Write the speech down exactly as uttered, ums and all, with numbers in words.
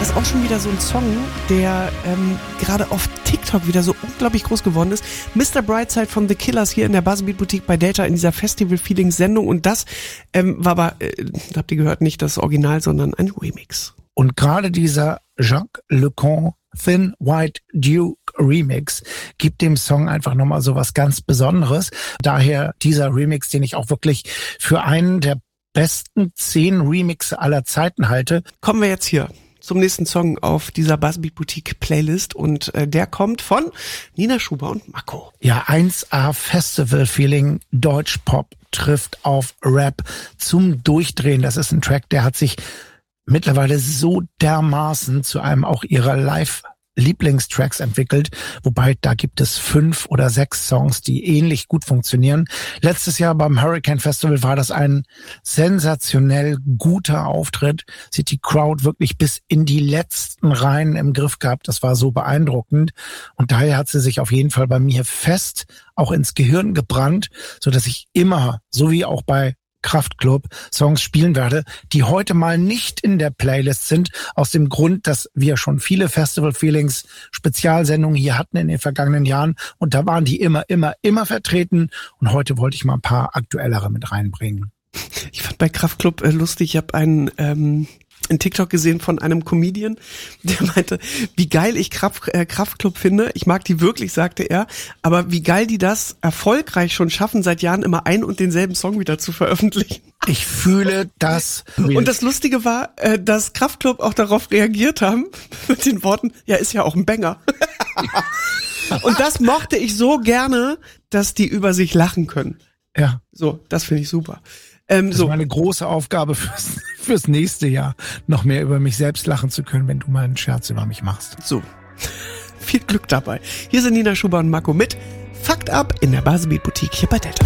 ist auch schon wieder so ein Song, der ähm, gerade auf TikTok wieder so unglaublich groß geworden ist. Mister Brightside von The Killers hier in der Buzzbeat Boutique bei Delta in dieser Festival Feelings Sendung. Und das ähm, war aber, äh, habt ihr gehört, nicht das Original, sondern ein Remix. Und gerade dieser Jacques Lecoq Thin White Duke Remix gibt dem Song einfach nochmal so was ganz Besonderes. Daher dieser Remix, den ich auch wirklich für einen der besten zehn Remixe aller Zeiten halte. Kommen wir jetzt hier zum nächsten Song auf dieser Buzzbeat Boutique Playlist und äh, der kommt von Nina Schuber und Mako. Ja, eins A Festival Feeling, Deutschpop trifft auf Rap zum Durchdrehen. Das ist ein Track, der hat sich mittlerweile so dermaßen zu einem auch ihrer Live Lieblingstracks entwickelt, wobei da gibt es fünf oder sechs Songs, die ähnlich gut funktionieren. Letztes Jahr beim Hurricane Festival war das ein sensationell guter Auftritt. Sie hat die Crowd wirklich bis in die letzten Reihen im Griff gehabt. Das war so beeindruckend und daher hat sie sich auf jeden Fall bei mir fest auch ins Gehirn gebrannt, so dass ich immer, so wie auch bei Kraftklub Songs spielen werde, die heute mal nicht in der Playlist sind, aus dem Grund, dass wir schon viele Festival Feelings Spezialsendungen hier hatten in den vergangenen Jahren und da waren die immer, immer, immer vertreten und heute wollte ich mal ein paar aktuellere mit reinbringen. Ich fand bei Kraftklub äh, lustig, ich habe einen ähm ein TikTok gesehen von einem Comedian, der meinte, wie geil ich Kraft, äh, Kraftklub finde. Ich mag die wirklich, sagte er. Aber wie geil die das erfolgreich schon schaffen, seit Jahren immer einen und denselben Song wieder zu veröffentlichen. Ich fühle das. Und das Lustige war, äh, dass Kraftklub auch darauf reagiert haben mit den Worten, ja, ist ja auch ein Banger. Und das mochte ich so gerne, dass die über sich lachen können. Ja. So, das finde ich super. Ähm, das so. ist meine große Aufgabe fürs, fürs nächste Jahr, noch mehr über mich selbst lachen zu können, wenn du mal einen Scherz über mich machst. So, viel Glück dabei. Hier sind Nina Schuber und Mako mit Fucked Up in der Buzzbeat Boutique hier bei Delta.